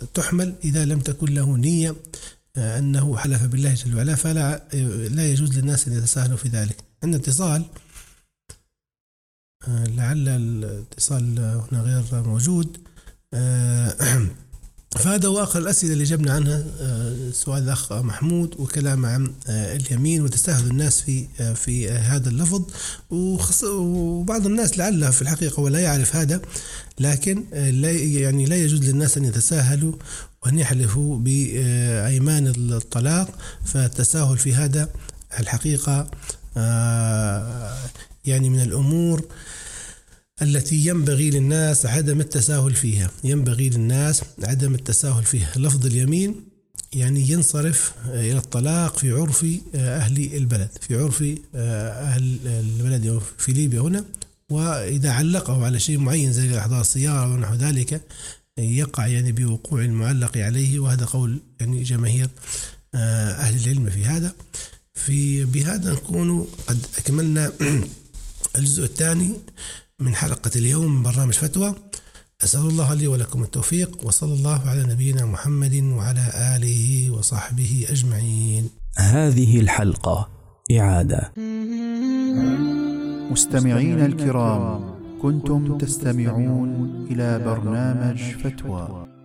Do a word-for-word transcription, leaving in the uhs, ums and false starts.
تحمل إذا لم تكن له نية أنه حلف بالله جل وعلا، فلا لا يجوز للناس أن يتساهلوا في ذلك. عندنا اتصال، لعل الاتصال هنا غير موجود. فهذا واخر الأسئلة اللي جبنا عنها سؤال الأخ محمود وكلام عن اليمين وتساهل الناس في في هذا اللفظ، وبعض الناس لعله في الحقيقة ولا يعرف هذا، لكن لا يعني لا يجوز للناس أن يتساهلوا وأن يحلفوا بأيمان الطلاق. فالتساهل في هذا الحقيقة يعني من الأمور التي ينبغي للناس عدم التساهل فيها، ينبغي للناس عدم التساهل فيها. لفظ اليمين يعني ينصرف إلى الطلاق في عرف أهل البلد، في عرف أهل البلد في ليبيا هنا، وإذا علقه على شيء معين زي إحضار السيارة ونحو ذلك يقع يعني بوقوع المعلق عليه، وهذا قول يعني جماهير أهل العلم في هذا. في بهذا نكون قد أكملنا الجزء الثاني من حلقة اليوم من برنامج فتوى. أسأل الله لي ولكم التوفيق، وصلى الله على نبينا محمد وعلى آله وصحبه أجمعين. هذه الحلقة إعادة. مستمعين الكرام، كنتم تستمعون إلى برنامج فتوى.